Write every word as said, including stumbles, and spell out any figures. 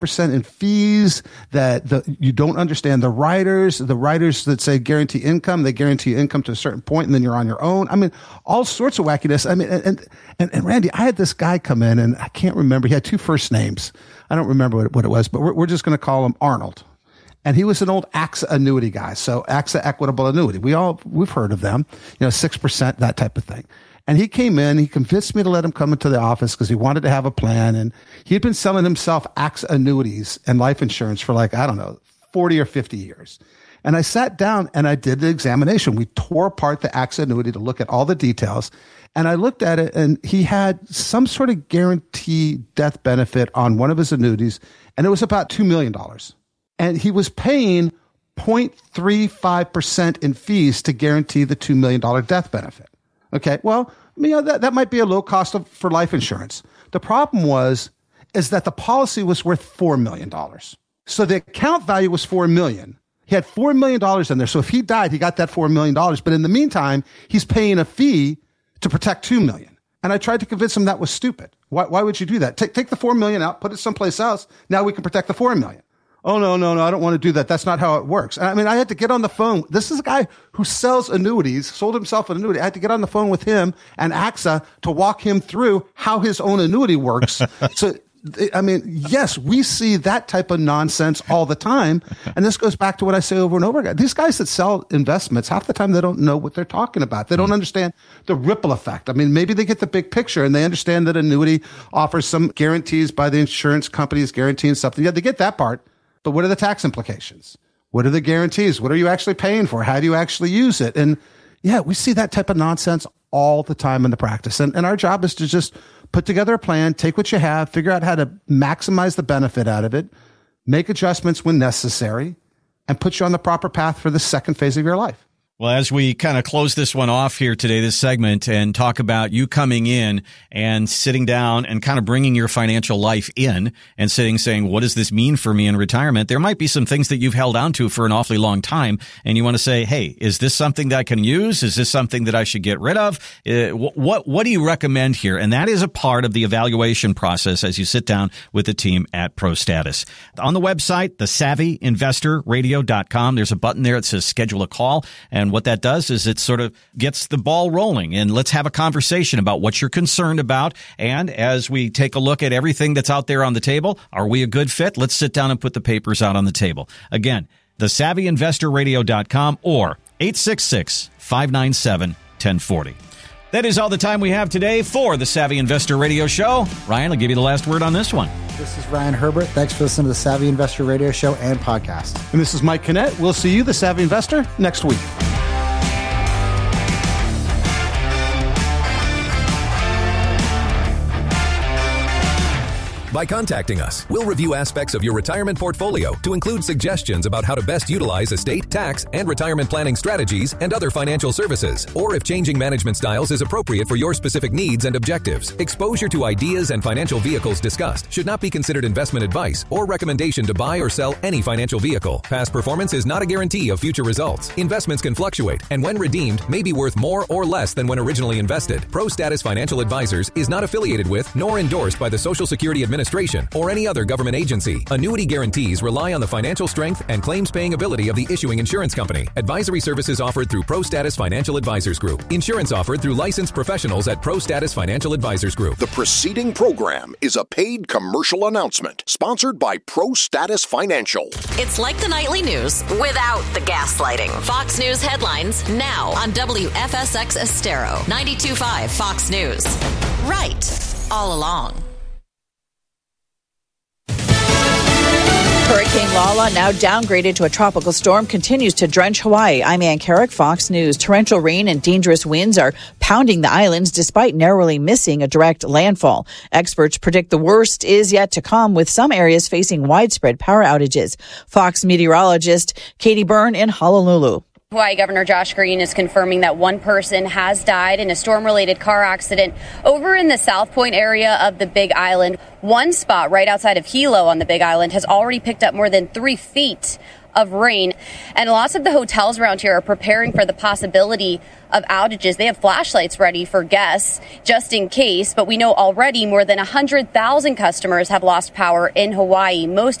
percent in fees, that the, you don't understand the riders, the riders that say guarantee income, they guarantee income to a certain point and then you're on your own. I mean, all sorts of wackiness. I mean, and, and, and Randy, I had this guy come in and I can't remember. He had two first names. I don't remember what, what it was, but we're, we're just going to call him Arnold. And he was an old A X A annuity guy. So A X A Equitable Annuity. We all, we've heard of them, you know, six percent, that type of thing. And he came in, he convinced me to let him come into the office because he wanted to have a plan. And he had been selling himself A X A annuities and life insurance for like, I don't know, forty or fifty years. And I sat down and I did the examination. We tore apart the A X A annuity to look at all the details. And I looked at it and he had some sort of guaranteed death benefit on one of his annuities. And it was about two million dollars. And he was paying zero point three five percent in fees to guarantee the two million dollars death benefit. Okay, well, you know, that, that might be a low cost of, for life insurance. The problem was, is that the policy was worth four million dollars. So the account value was four million dollars. He had four million dollars in there. So if he died, he got that four million dollars. But in the meantime, he's paying a fee to protect two million dollars. And I tried to convince him that was stupid. Why, why would you do that? Take, take the four million dollars out, put it someplace else. Now we can protect the four million dollars. Oh, no, no, no, I don't want to do that. That's not how it works. I mean, I had to get on the phone. This is a guy who sells annuities, sold himself an annuity. I had to get on the phone with him and A X A to walk him through how his own annuity works. So, I mean, yes, we see that type of nonsense all the time. And this goes back to what I say over and over again. These guys that sell investments, half the time they don't know what they're talking about. They don't understand the ripple effect. I mean, maybe they get the big picture and they understand that annuity offers some guarantees by the insurance companies guaranteeing something. Yeah, they get that part. But what are the tax implications? What are the guarantees? What are you actually paying for? How do you actually use it? And yeah, we see that type of nonsense all the time in the practice. And, and our job is to just put together a plan, take what you have, figure out how to maximize the benefit out of it, make adjustments when necessary, and put you on the proper path for the second phase of your life. Well, as we kind of close this one off here today, this segment, and talk about you coming in and sitting down and kind of bringing your financial life in and sitting saying, what does this mean for me in retirement? There might be some things that you've held on to for an awfully long time. And you want to say, hey, is this something that I can use? Is this something that I should get rid of? Uh, what, what do you recommend here? And that is a part of the evaluation process as you sit down with the team at ProStatus. On the website, the savvy investor radio dot com, there's a button there that says schedule a call. And what that does is it sort of gets the ball rolling, and let's have a conversation about what you're concerned about. And as we take a look at everything that's out there on the table, are we a good fit? Let's sit down and put the papers out on the table. Again, the savvy investor radio dot com or eight six six, five nine seven, one oh four oh. That is all the time we have today for the Savvy Investor Radio Show. Ryan, I'll give you the last word on this one. This is Ryan Herbert. Thanks for listening to the Savvy Investor Radio Show and podcast. And this is Mike Kinnett. We'll see you, the Savvy Investor, next week. By contacting us, we'll review aspects of your retirement portfolio to include suggestions about how to best utilize estate, tax, and retirement planning strategies and other financial services, or if changing management styles is appropriate for your specific needs and objectives. Exposure to ideas and financial vehicles discussed should not be considered investment advice or recommendation to buy or sell any financial vehicle. Past performance is not a guarantee of future results. Investments can fluctuate, and when redeemed, may be worth more or less than when originally invested. ProStatus Financial Advisors is not affiliated with nor endorsed by the Social Security Administration or any other government agency. Annuity guarantees rely on the financial strength and claims-paying ability of the issuing insurance company. Advisory services offered through ProStatus Financial Advisors Group. Insurance offered through licensed professionals at ProStatus Financial Advisors Group. The preceding program is a paid commercial announcement sponsored by ProStatus Financial. It's like the nightly news without the gaslighting. Fox News headlines now on W F S X Estero, ninety-two point five Fox News. Right all along. Hurricane Lala, now downgraded to a tropical storm, continues to drench Hawaii. I'm Ann Carrick, Fox News. Torrential rain and dangerous winds are pounding the islands despite narrowly missing a direct landfall. Experts predict the worst is yet to come, with some areas facing widespread power outages. Fox meteorologist Katie Byrne in Honolulu. Hawaii Governor Josh Green is confirming that one person has died in a storm-related car accident over in the South Point area of the Big Island. One spot right outside of Hilo on the Big Island has already picked up more than three feet of rain. And lots of the hotels around here are preparing for the possibility of outages. They have flashlights ready for guests just in case, but we know already more than one hundred thousand customers have lost power in Hawaii. Most